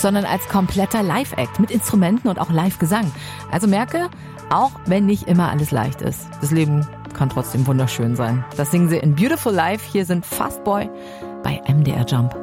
sondern als kompletter Live-Act mit Instrumenten und auch Live-Gesang. Also merke, auch wenn nicht immer alles leicht ist, das Leben kann trotzdem wunderschön sein. Das singen sie in Beautiful Life. Hier sind Fastboy bei MDR Jump.